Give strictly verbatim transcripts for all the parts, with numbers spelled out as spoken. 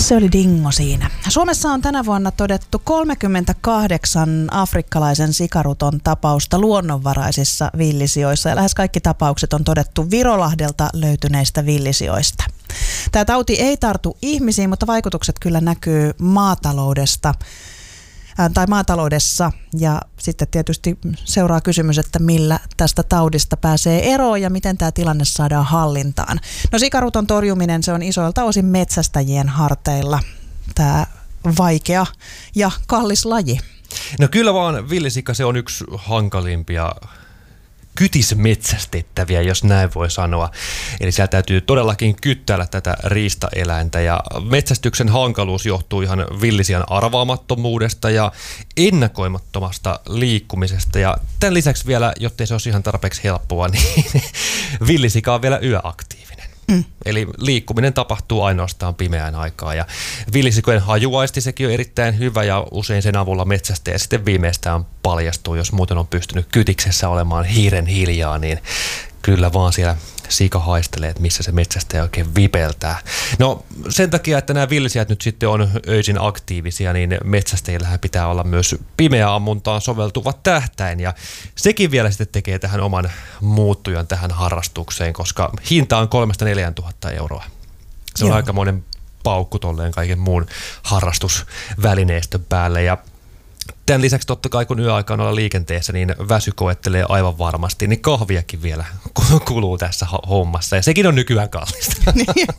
Se oli Dingo siinä. Suomessa on tänä vuonna todettu kolmekymmentäkahdeksan afrikkalaisen sikaruton tapausta luonnonvaraisissa villisijoissa ja lähes kaikki tapaukset on todettu Virolahdelta löytyneistä villisijoista. Tämä tauti ei tartu ihmisiin, mutta vaikutukset kyllä näkyy maataloudesta tai maataloudessa ja sitten tietysti seuraa kysymys, että millä tästä taudista pääsee eroon ja miten tämä tilanne saadaan hallintaan. No sikaruton torjuminen, se on isoilta osin metsästäjien harteilla, tämä vaikea ja kallis laji. No kyllä vaan villisika, se on yksi hankalimpia kytismetsästettäviä, jos näin voi sanoa. Eli siellä täytyy todellakin kyttäillä tätä riistaeläintä ja metsästyksen hankaluus johtuu ihan villisian arvaamattomuudesta ja ennakoimattomasta liikkumisesta. Ja tämän lisäksi vielä, jottei se olisi ihan tarpeeksi helppoa, niin villisika on vielä yöaktiivinen. Mm. Eli liikkuminen tapahtuu ainoastaan pimeään aikaan ja villisikojen hajuaisti sekin on erittäin hyvä ja usein sen avulla metsästäjä sitten viimeistään paljastuu, jos muuten on pystynyt kytiksessä olemaan hiiren hiljaa, niin kyllä vaan siellä sika haistelee, että missä se metsästäjä oikein vipeltää. No sen takia, että nämä villisijat nyt sitten on öisin aktiivisia, niin metsästäjillähän pitää olla myös pimeä ammuntaan soveltuva tähtäin ja sekin vielä sitten tekee tähän oman muuttujan tähän harrastukseen, koska hinta on kolmesta neljään tuhatta euroa. Se on Joo. aikamoinen paukku tolleen kaiken muun harrastusvälineistön päälle ja tämän lisäksi totta kai kun yöaikaan olla liikenteessä, niin väsy koettelee aivan varmasti, niin kahviakin vielä kuluu tässä hommassa ja sekin on nykyään kallista.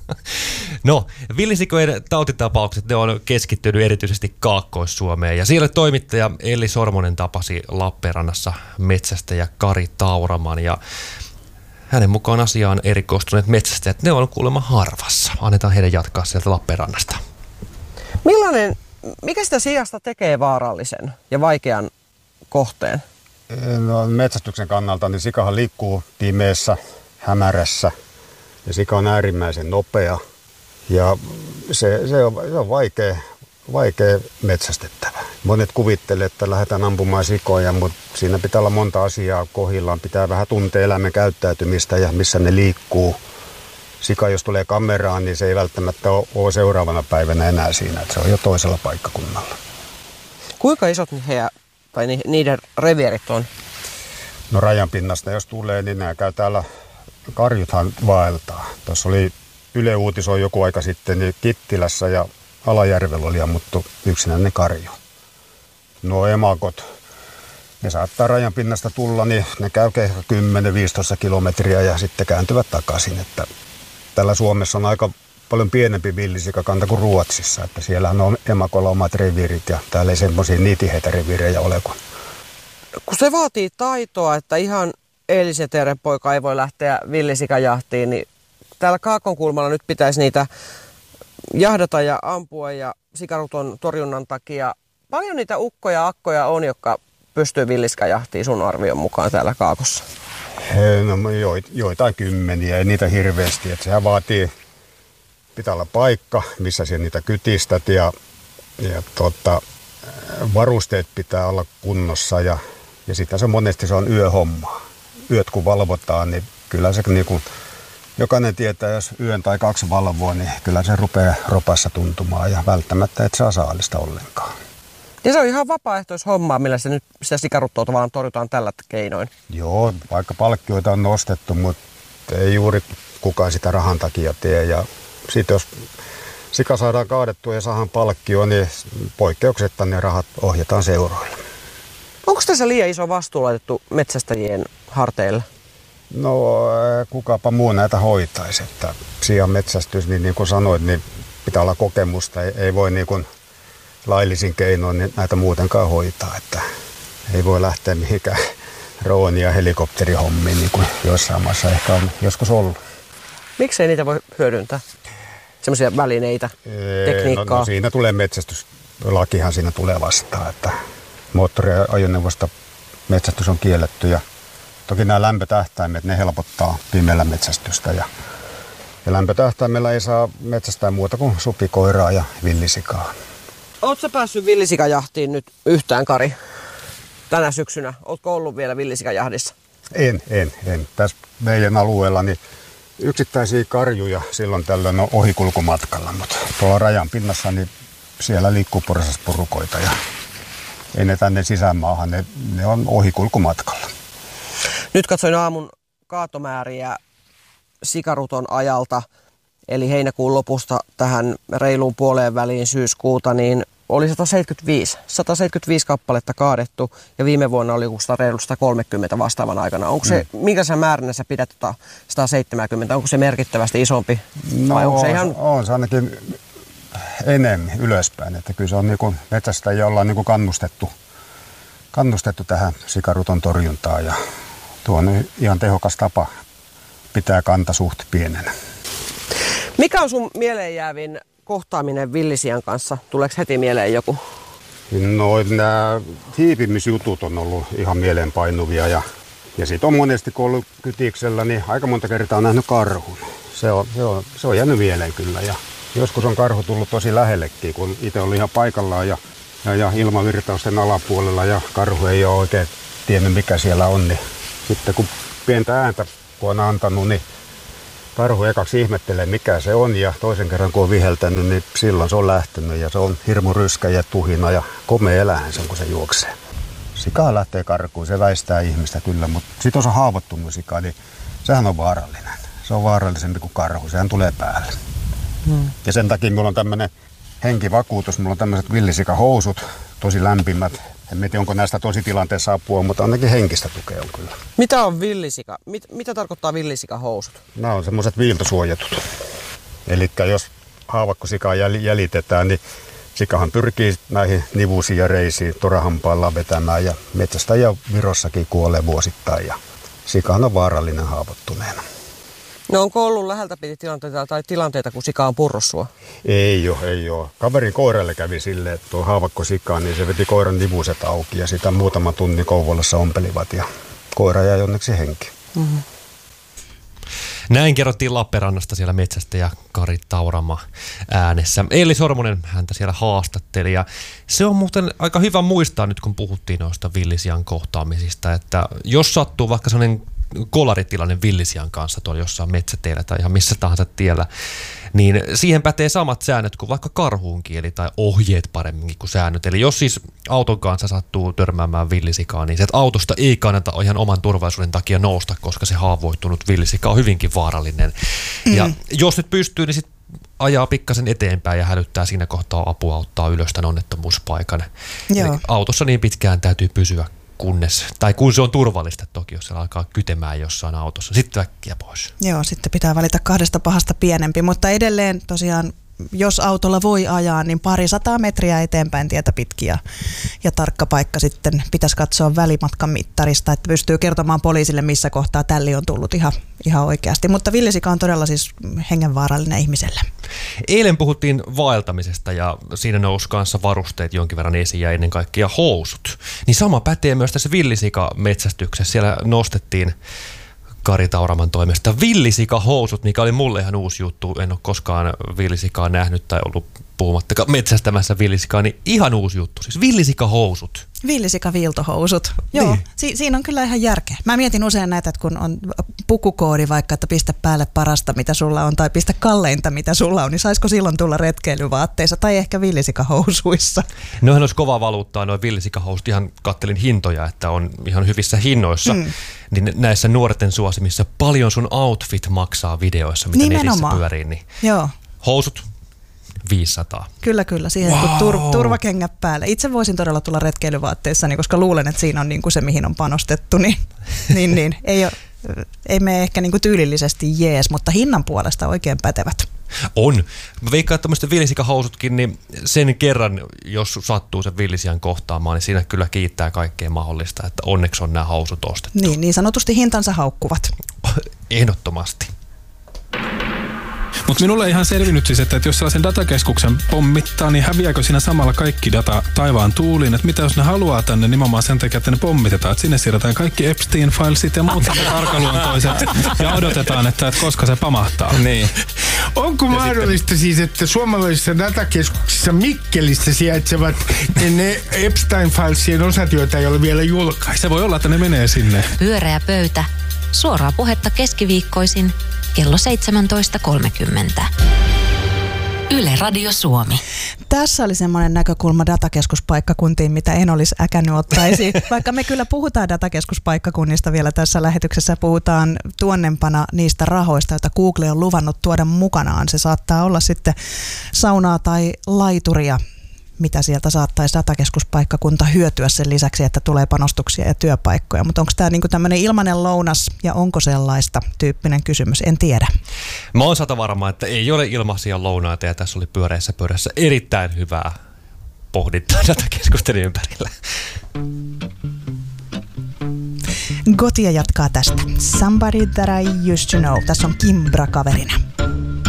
No, villisikojen tautitapaukset, ne on keskittynyt erityisesti Kaakkois-Suomeen ja siellä toimittaja Elli Sormonen tapasi Lappeenrannassa metsästäjä Kari Tauraman ja hänen mukaan asiaan erikoistuneet metsästäjät, ne on kuulemma harvassa. Annetaan heidän jatkaa sieltä Lappeenrannasta. Millainen Mikä sitä sijasta tekee vaarallisen ja vaikean kohteen? No, metsästyksen kannalta niin sikahan liikkuu pimeässä, hämärässä ja sika on äärimmäisen nopea ja se, se, on, se on vaikea, vaikea metsästettävä. Monet kuvittelee, että lähdetään ampumaan sikoja, mutta siinä pitää olla monta asiaa kohdillaan. Pitää vähän tuntea eläimen käyttäytymistä ja missä ne liikkuu. Sika, jos tulee kameraan, niin se ei välttämättä ole seuraavana päivänä enää siinä, että se on jo toisella paikkakunnalla. Kuinka isot he, tai niiden reviirit on? No rajan pinnasta, jos tulee, niin nämä käy täällä, karjuthan vaeltaa. Tuossa oli Yle uutisoi joku aika sitten, niin Kittilässä ja Alajärvellä oli ammuttu yksinäinen karju. No emakot, ne saattaa rajan pinnasta tulla, niin ne käy kymmenen viisitoista kilometriä ja sitten kääntyvät takaisin, että täällä Suomessa on aika paljon pienempi villisikakanta kuin Ruotsissa, että siellähän on emakolla omat reviirit ja täällä ei semmoisia niitiheitä reviirejä ole. Kun... kun se vaatii taitoa, että ihan eilisen poika ei voi lähteä villisikajahtiin, niin täällä Kaakonkulmalla nyt pitäisi niitä jahdata ja ampua ja sikaruton torjunnan takia. Paljon niitä ukkoja ja akkoja on, jotka pystyy villisikajahtiin sun arvion mukaan täällä Kaakossa? No joit, joitain kymmeniä, ei niitä hirveästi. Että sehän vaatii, pitää olla paikka, missä siellä niitä kytistät ja, ja tota, varusteet pitää olla kunnossa ja, ja sitten se monesti se on yöhommaa. Yöt kun valvotaan, niin kyllä se niin kuin, jokainen tietää, jos yön tai kaksi valvoo, niin kyllä se rupeaa ropassa tuntumaan ja välttämättä et saa saalista ollenkaan. Ja se on ihan vapaaehtoishommaa, millä se nyt sitä sikaruttoa vaan torjutaan tällä keinoin. Joo, vaikka palkkioita on nostettu, mutta ei juuri kukaan sitä rahan takia tee. Ja sitten jos sika saadaan kaadettua ja saadaan palkkio, niin poikkeuksetta ne rahat ohjataan seuroille. Onko tässä liian iso vastuu laitettu metsästäjien harteille? No kukapa muu näitä hoitaisi. Että sian metsästys, niin, niin kuin sanoit, niin pitää olla kokemusta. Ei, ei voi niin kuin laillisin keinoin niin näitä muutenkaan hoitaa, että ei voi lähteä mihinkään drooni- ja helikopterihommiin, niin kuin joissain maissa ehkä on joskus ollut. Miksei niitä voi hyödyntää? Semmoisia välineitä, Ee, tekniikkaa? No, no siinä tulee metsästyslakihan siinä tulee vastaan, että moottoriajoneuvosta metsästys on kielletty ja toki nämä lämpötähtäimet, ne helpottaa pimeällä metsästystä ja, ja lämpötähtäimellä ei saa metsästää muuta kuin supikoiraa ja villisikaa. Oletko sä päässyt villisikajahtiin nyt yhtään, Kari, tänä syksynä? Oletko ollut vielä villisikajahdissa? En, en, en. Tässä meidän alueella niin yksittäisiä karjuja silloin tällöin on ohikulkumatkalla, mutta tuolla rajan pinnassa niin siellä liikkuu porsasporukoita ja ei ne tänne sisämaahan, ne, ne on ohikulkumatkalla. Nyt katsoin aamun kaatomääriä sikaruton ajalta, eli heinäkuun lopusta tähän reiluun puoleen väliin syyskuuta, niin oli sata seitsemänkymmentäviisi. sata seitsemänkymmentäviisi kappaletta kaadettu ja viime vuonna oli reilu sata kolmekymmentä vastaavan aikana. Onko se, mm. minkä sä määränä sä pidät tota sata seitsemänkymmentä? Onko se merkittävästi isompi? No vai onko se ihan... on se ainakin enemmän ylöspäin. Että kyllä se on niin kuin metsästäjiä ollaan niin kuin kannustettu, kannustettu tähän sikaruton torjuntaan ja tuo on ihan tehokas tapa pitää kanta suht pienenä. Mikä on sun mieleenjäävin kohtaaminen villisian kanssa? Tuleeko heti mieleen joku? No nämä hiipimisjutut on ollut ihan mieleenpainuvia ja, ja siitä on monesti kun ollut kytiksellä, niin aika monta kertaa on nähnyt karhun. Se on, se on, se on jäänyt mieleen kyllä ja joskus on karhu tullut tosi lähellekin, kun itse oli ihan paikallaan ja, ja, ja ilmavirtausten alapuolella ja karhu ei ole oikein tiennyt mikä siellä on. Niin sitten kun pientä ääntä kun on antanut, niin karhu ekaksi ihmettelee mikä se on ja toisen kerran kun on viheltänyt, niin silloin se on lähtenyt ja se on hirmu ryskä ja tuhina ja komea eläin sen kun se juoksee. Sika lähtee karkuun, se väistää ihmistä kyllä, mutta sitten jos on haavoittunut sika, niin sehän on vaarallinen. Se on vaarallisempi kuin karhu, sehän tulee päälle. Hmm. Ja sen takia minulla on tämmöinen henkivakuutus, minulla on tämmöiset villisikahousut, tosi lämpimät. En tiedä, onko näistä tosi tilanteessa apua, mutta ainakin henkistä tukea on kyllä. Mitä on villisika? Mit, mitä tarkoittaa villisikahousut? Nämä on semmoiset viiltosuojatut. Eli jos haavakkosikaa jäljitetään, niin sikahan pyrkii näihin nivuusiin ja reisiin torahampaillaan vetämään ja metsästäjä Virossakin kuolee vuosittain ja sikahan on vaarallinen haavoittuneena. No onko ollut läheltä piti tilanteita tai tilanteita, kun sika on purrut sua? Ei ole, ei ole. Kaverin koiralle kävi silleen, että tuo haavakko sikaa, niin se veti koiran nivuset auki ja sitä muutama tunnin Kouvolassa ompelivat ja koira jäi onneksi henki. Mm-hmm. Näin kerrottiin Lappeenrannasta siellä metsästäjä Kari Taurama äänessä. Eeli Sormunen häntä siellä haastatteli ja se on muuten aika hyvä muistaa nyt kun puhuttiin noista villisian kohtaamisista, että jos sattuu vaikka sellainen kolaritilanne villisian kanssa tuolla jossain metsäteillä tai ihan missä tahansa tiellä, niin siihen pätee samat säännöt kuin vaikka karhuunkin, eli tai ohjeet paremminkin kuin säännöt. Eli jos siis auton kanssa sattuu törmäämään villisikaa, niin se autosta ei kannata ihan oman turvallisuuden takia nousta, koska se haavoittunut villisika on hyvinkin vaarallinen. Mm. Ja jos nyt pystyy, niin sitten ajaa pikkasen eteenpäin ja hälyttää siinä kohtaa apua, ottaa ylös tämän onnettomuuspaikan. Eli autossa niin pitkään täytyy pysyä kunnes, tai kun se on turvallista toki, jos se alkaa kytemään jossain autossa. Sitten äkkiä pois. Joo, sitten pitää valita kahdesta pahasta pienempi, mutta edelleen tosiaan, jos autolla voi ajaa, niin pari sataa metriä eteenpäin tietä pitkin ja, ja tarkka paikka sitten pitäisi katsoa välimatkan mittarista, että pystyy kertomaan poliisille, missä kohtaa tälli on tullut ihan, ihan oikeasti. Mutta villisika on todella siis hengenvaarallinen ihmiselle. Eilen puhuttiin vaeltamisesta ja siinä nousi kanssa varusteet jonkin verran esiin ja ennen kaikkea housut. Niin sama pätee myös tässä villisika-metsästyksessä. Siellä nostettiin Kari Tauraman toimesta villisikahousut, mikä oli mulle ihan uusi juttu. En ole koskaan villisikaa nähnyt tai ollut puhumattakaan metsästämässä villisikaa, niin ihan uusi juttu. Siis villisikahousut. Villisikaviiltohousut. Joo, niin. si- siinä on kyllä ihan järkeä. Mä mietin usein näitä, että kun on pukukoodi vaikka, että pistä päälle parasta, mitä sulla on, tai pistä kalleinta, mitä sulla on, niin saisiko silloin tulla retkeilyvaatteissa tai ehkä villisikahousuissa? Noihän olisi kovaa valuuttaa, noin villisikahousut. Ihan kattelin hintoja, että on ihan hyvissä hinnoissa. Mm. Niin näissä nuorten suosimissa paljon sun outfit maksaa videoissa, mitä netissä pyörii. Niin joo. Housut viisisataa. Kyllä, kyllä. Siihen wow. tur- turvakengät päälle. Itse voisin todella tulla retkeilyvaatteissa, koska luulen, että siinä on niin kuin se, mihin on panostettu. Niin, niin, niin. Ei, ole, ei mene ehkä niin kuin tyylillisesti jees, mutta hinnan puolesta oikein pätevät. On. Mä veikkaan, että tämmöiset villisikahousutkin, niin sen kerran, jos sattuu sen villisian kohtaamaan, niin siinä kyllä kiittää kaikkea mahdollista, että onneksi on nämä housut ostettu. Niin, niin sanotusti hintansa haukkuvat. Ehdottomasti. Mutta minulle ei ihan selvinnyt siis, että jos sellaisen datakeskuksen pommittaa, niin häviääkö siinä samalla kaikki data taivaan tuuliin? Että mitä jos ne haluaa tänne nimenomaan sen takia, että ne pommitetaan? Että sinne siirretään kaikki Epstein-filesit ja muut arkaluontoiset ja odotetaan, että, että koska se pamahtaa. Niin. Onko ja mahdollista sitten siis, että suomalaisissa datakeskuksissa Mikkelissä sijaitsevat ne Epstein-filesien osat, joita ei ole vielä julkaistu? Se voi olla, että ne menee sinne. Pyöreä pöytä. Suoraa puhetta keskiviikkoisin kello seitsemäntoista kolmekymmentä. Yle Radio Suomi. Tässä oli semmoinen näkökulma datakeskuspaikkakuntiin, mitä en olisi äkännyt ottaisi. Vaikka me kyllä puhutaan datakeskuspaikkakunnista vielä tässä lähetyksessä, puhutaan tuonnempana niistä rahoista, joita Google on luvannut tuoda mukanaan. Se saattaa olla sitten saunaa tai laituria, mitä sieltä saattaisi datakeskuspaikkakunta hyötyä sen lisäksi, että tulee panostuksia ja työpaikkoja. Mutta onko tämä niinku tämmöinen ilmainen lounas ja onko sellaista tyyppinen kysymys? En tiedä. Mä oon sata varma, että ei ole ilmaisia lounaita ja tässä oli pyöreässä pöydässä erittäin hyvää pohdintaa datakeskusten ympärillä. Gotia jatkaa tästä. Somebody that I used to know. Tässä on Kimbra kaverina.